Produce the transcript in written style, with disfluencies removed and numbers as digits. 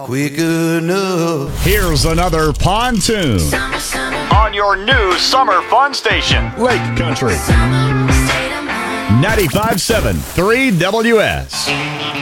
quick enough. Here's another pontoon on your new summer fun station, Lake Country. 95.7 3WS.